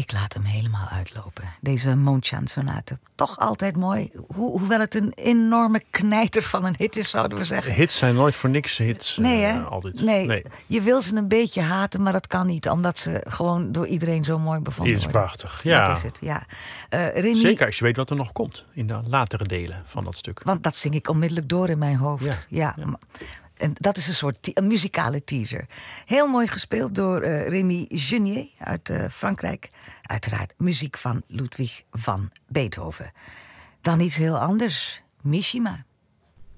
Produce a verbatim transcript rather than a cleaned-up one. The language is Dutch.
Ik laat hem helemaal uitlopen. Deze Mondschaan-sonate. Toch altijd mooi. Ho- hoewel het een enorme knijter van een hit is, zouden we zeggen. Hits zijn nooit voor niks hits. Nee, hè? Uh, altijd. Nee. nee. Je wil ze een beetje haten, maar dat kan niet. Omdat ze gewoon door iedereen zo mooi bevonden Is worden. prachtig, ja. Dat is het, ja. Uh, Remy, Zeker als je weet wat er nog komt in de latere delen van dat stuk. Want dat zing ik onmiddellijk door in mijn hoofd. Ja, ja. ja. En dat is een soort te- een muzikale teaser. Heel mooi gespeeld door uh, Remy Genier uit uh, Frankrijk. Uiteraard muziek van Ludwig van Beethoven. Dan iets heel anders. Mishima.